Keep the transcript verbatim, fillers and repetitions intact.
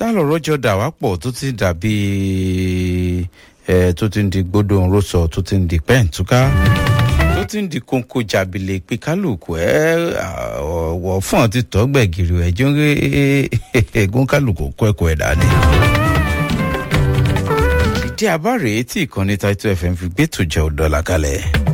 lọ́rọ̀ jọ dà wá pọ̀ tó ti dàbí ẹ̀ tó ti ń di gbódò ńrọ́sọ tó ti ń di pẹ́ǹtúká tó ti ń di kónkó jàbìlẹ̀ pé kálukú ẹ̀ ọ̀wọ̀ fún ọtí tọ́gbẹ̀gìrì ẹ̀ jẹ́ ń rí egun kálukú kọ́ ẹ̀kọ́ ẹ̀ dání. ìdí àbá rèé tí ìkànnì Title F M fi gbé tòjẹ́ ọ̀dọ́ làkàlẹ̀.